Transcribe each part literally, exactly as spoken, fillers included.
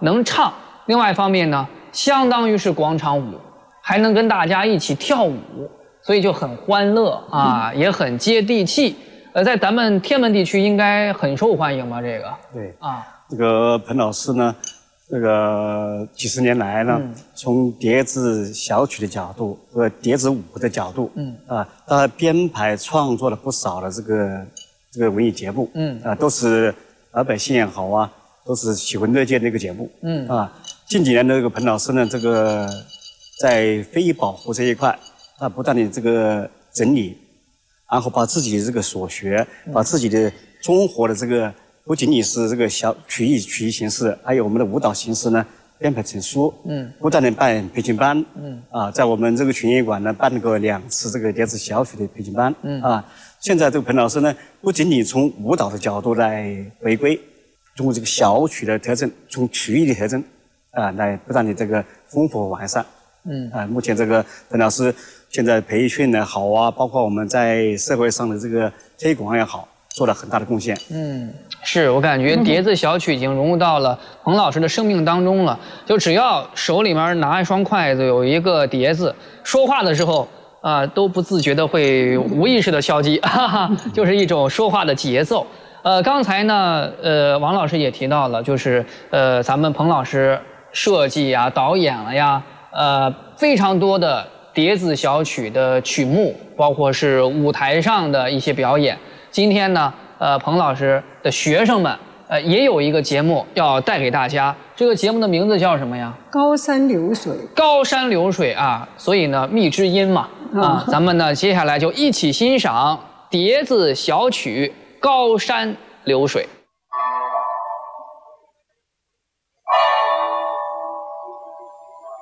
能唱，另外一方面呢，相当于是广场舞，还能跟大家一起跳舞，所以就很欢乐啊，嗯、也很接地气。呃，在咱们天门地区应该很受欢迎吧？这个对啊， 这个彭老师呢，这个几十年来呢，嗯、从叠字小曲的角度和叠字舞的角度，嗯啊，他编排创作了不少的这个这个文艺节目，嗯啊，都是老百姓也好啊，都是喜闻乐见的一个节目，嗯啊，近几年的这个彭老师呢，这个在非遗保护这一块，他不断的这个整理。然后把自己的这个所学，把自己的综合的这个不仅仅是这个小曲艺曲艺形式，还有我们的舞蹈形式呢，编排成书，嗯，不断的办培训班，嗯，啊，在我们这个群艺馆呢办过两次这个叠字小曲的培训班，嗯，啊，现在这个彭老师呢，不仅仅从舞蹈的角度来回归，通过这个小曲的特征，从曲艺的特征，啊，来不断的这个丰富和完善，嗯，啊，目前这个彭老师。现在培训也好啊，包括我们在社会上的这个推广也好，做了很大的贡献。 嗯，是我感觉叠字小曲已经融入到了彭老师的生命当中了。就只要手里面拿一双筷子，有一个碟子，说话的时候啊、呃、都不自觉的会无意识的敲击，哈哈，就是一种说话的节奏。呃，刚才呢，呃，王老师也提到了，就是呃，咱们彭老师设计呀、导演了呀，呃，非常多的。叠字小曲的曲目，包括是舞台上的一些表演。今天呢，呃，彭老师的学生们，呃，也有一个节目要带给大家。这个节目的名字叫什么呀？ 高山流水。高山流水啊，所以呢，蜜之音嘛，啊，咱们呢接下来就一起欣赏叠字小曲《高山流水》。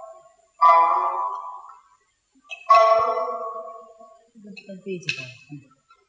这个背景。